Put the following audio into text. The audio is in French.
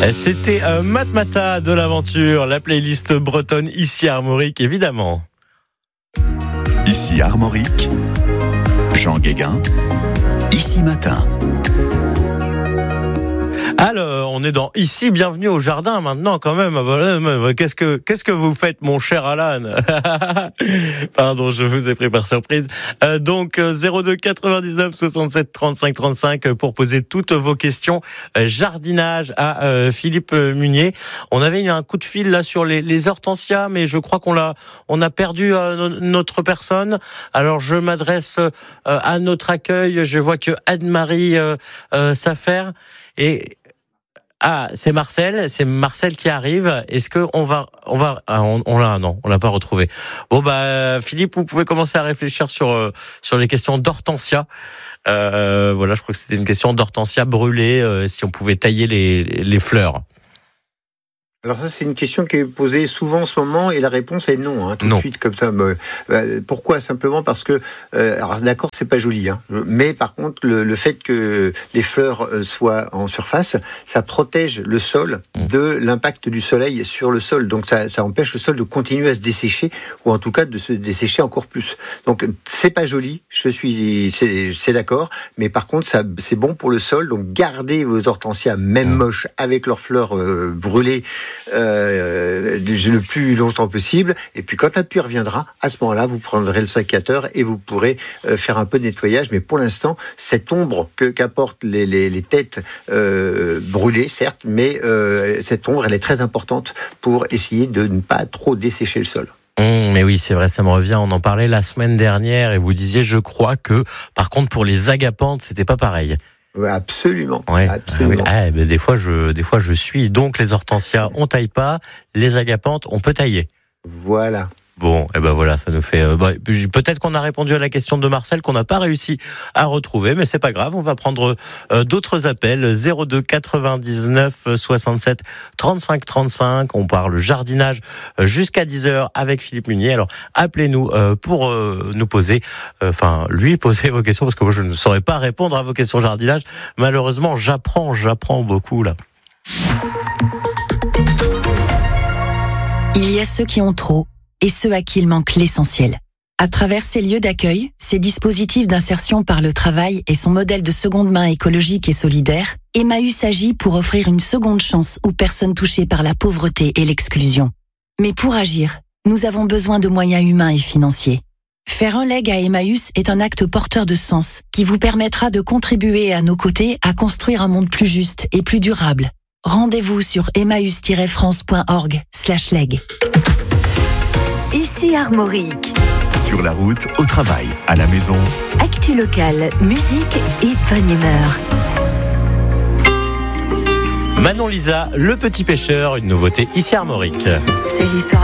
C'était Matmata de l'aventure, la playlist bretonne ici à Armorique, évidemment. Ici Armorique, Jean Guéguin, Ici Matin. Alors, on est dans Ici, bienvenue au jardin maintenant quand même. Qu'est-ce que vous faites, mon cher Alan? Pardon, je vous ai pris par surprise. Donc 02 99 67 35 35 pour poser toutes vos questions jardinage à Philippe Munier. On avait eu un coup de fil là sur les hortensias, mais je crois qu'on a perdu notre personne. Alors je m'adresse à notre accueil. Je vois que Anne-Marie Safer et c'est Marcel qui arrive. Est-ce que on l'a pas retrouvé. Bon Philippe, vous pouvez commencer à réfléchir sur les questions d'hortensia. Voilà, je crois que c'était une question d'hortensia brûlée, si on pouvait tailler les fleurs. Alors ça, c'est une question qui est posée souvent en ce moment et la réponse est non, tout de suite comme ça. Pourquoi ? Simplement parce que, alors d'accord, c'est pas joli, mais par contre, le fait que les fleurs soient en surface, ça protège le sol de l'impact du soleil sur le sol. Donc ça empêche le sol de continuer à se dessécher ou en tout cas de se dessécher encore plus. Donc c'est pas joli, c'est d'accord, mais par contre, c'est bon pour le sol. Donc gardez vos hortensias, même moches, avec leurs fleurs brûlées, le plus longtemps possible, et puis quand la pluie reviendra, à ce moment-là vous prendrez le sécateur et vous pourrez faire un peu de nettoyage. Mais pour l'instant, cette ombre qu'apportent les têtes brûlées, certes, mais cette ombre elle est très importante pour essayer de ne pas trop dessécher le sol. Mais oui, c'est vrai, ça me revient. On en parlait la semaine dernière et vous disiez, je crois que par contre pour les agapantes c'était pas pareil. Ouais, absolument. Ouais. Absolument. Des fois je suis. Donc les hortensias on taille pas, les agapantes on peut tailler. Voilà. Bon, voilà, ça nous fait. Peut-être qu'on a répondu à la question de Marcel qu'on n'a pas réussi à retrouver, mais c'est pas grave. On va prendre d'autres appels. 02 99 67 35 35. On parle jardinage jusqu'à 10h avec Philippe Munier. Alors appelez-nous pour nous poser, lui poser vos questions, parce que moi je ne saurais pas répondre à vos questions jardinage. Malheureusement, j'apprends beaucoup là. Il y a ceux qui ont trop et ceux à qui il manque l'essentiel. À travers ces lieux d'accueil, ces dispositifs d'insertion par le travail et son modèle de seconde main écologique et solidaire, Emmaüs agit pour offrir une seconde chance aux personnes touchées par la pauvreté et l'exclusion. Mais pour agir, nous avons besoin de moyens humains et financiers. Faire un leg à Emmaüs est un acte porteur de sens qui vous permettra de contribuer à nos côtés à construire un monde plus juste et plus durable. Rendez-vous sur emmaüs-france.org/leg. Ici Armorique. Sur la route, au travail, à la maison. Actu locale, musique et bonne humeur. Manon Lisa, le petit pêcheur, une nouveauté ici Armorique. C'est l'histoire